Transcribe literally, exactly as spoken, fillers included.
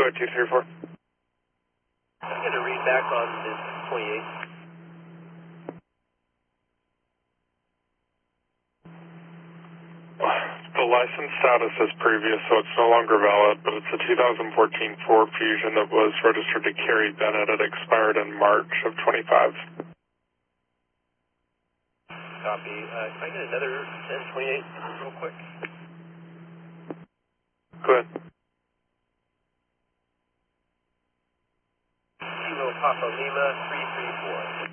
ahead, two three four. I'm going to read back on this twenty-eight. The license status is previous, so it's no longer valid, but it's a two thousand fourteen Ford Fusion that was registered to Carrie Bennett. It expired in March of twenty-five. Copy. Uh, can I get another ten twenty-eight real quick? Go ahead. Kilo Papa Lima three three four.